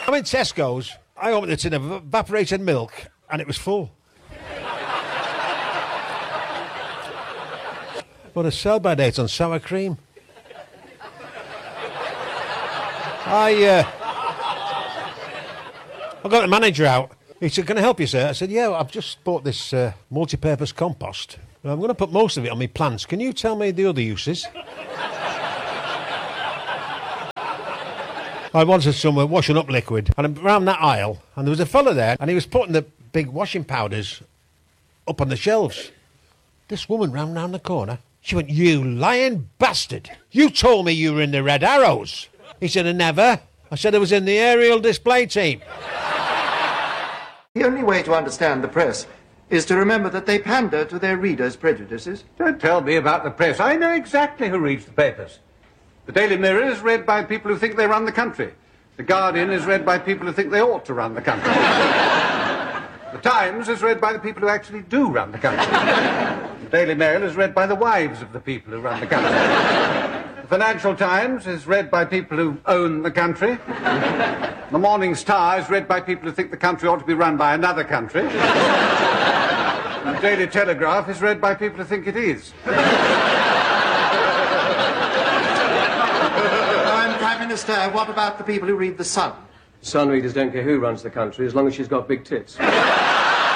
I'm in Tesco's. I opened the tin of evaporated milk, and it was full. What a sell-by date on sour cream. I got the manager out. He said, "Can I help you, sir?" I said, "Yeah, I've just bought this multi-purpose compost. I'm going to put most of it on my plants. Can you tell me the other uses?" I wanted some washing up liquid, and I'm around that aisle, and there was a fella there, and he was putting the big washing powders up on the shelves. This woman ran round the corner. She went, "You lying bastard! You told me you were in the Red Arrows." He said, "I never. I said I was in the aerial display team." The only way to understand the press is to remember that they pander to their readers' prejudices. Don't tell me about the press. I know exactly who reads the papers. The Daily Mirror is read by people who think they run the country. The Guardian is read by people who think they ought to run the country. The Times is read by the people who actually do run the country. The Daily Mail is read by the wives of the people who run the country. The Financial Times is read by people who own the country. The Morning Star is read by people who think the country ought to be run by another country. The Daily Telegraph is read by people who think it is. Prime Minister, what about the people who read The Sun? Sun readers don't care who runs the country as long as she's got big tits.